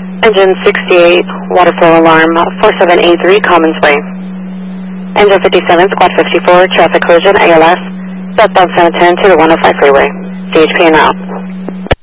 Engine 68, water flow alarm, 4783 Commons Way. Engine 57, squad 54, traffic collision, ALS, southbound 710 to the 105 freeway. CHP and out.